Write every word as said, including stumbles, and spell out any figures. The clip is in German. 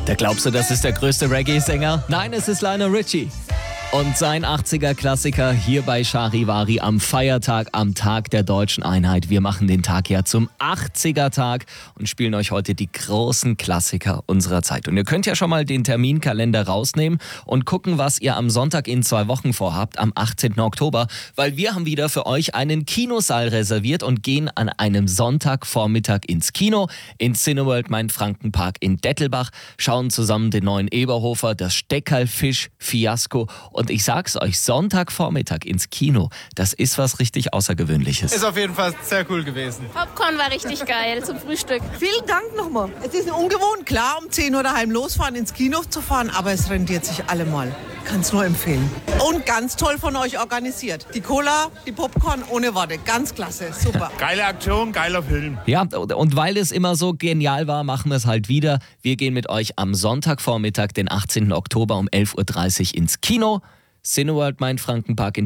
Da glaubst du, das ist der größte Reggae-Sänger? Nein, es ist Lionel Richie. Und sein achtziger-Klassiker hier bei Charivari am Feiertag, am Tag der Deutschen Einheit. Wir machen den Tag ja zum achtziger-Tag und spielen euch heute die großen Klassiker unserer Zeit. Und ihr könnt ja schon mal den Terminkalender rausnehmen und gucken, was ihr am Sonntag in zwei Wochen vorhabt, am achtzehnten Oktober. Weil wir haben wieder für euch einen Kinosaal reserviert und gehen an einem Sonntagvormittag ins Kino, in Cineworld Mainfrankenpark in Dettelbach, schauen zusammen den neuen Eberhofer, das Steckerlfisch-Fiasko. Und ich sag's euch, Sonntagvormittag ins Kino, das ist was richtig Außergewöhnliches. Ist auf jeden Fall sehr cool gewesen. Popcorn war richtig geil zum Frühstück. Vielen Dank nochmal. Es ist ungewohnt, klar, um zehn Uhr daheim losfahren, ins Kino zu fahren, aber es rentiert sich allemal. Kann es nur empfehlen. Und ganz toll von euch organisiert. Die Cola, die Popcorn ohne Worte. Ganz klasse, super. Geile Aktion, geiler Film. Ja, und weil es immer so genial war, machen wir es halt wieder. Wir gehen mit euch am Sonntagvormittag, den achtzehnten Oktober um elf Uhr dreißig ins Kino. Cineworld Mainfrankenpark in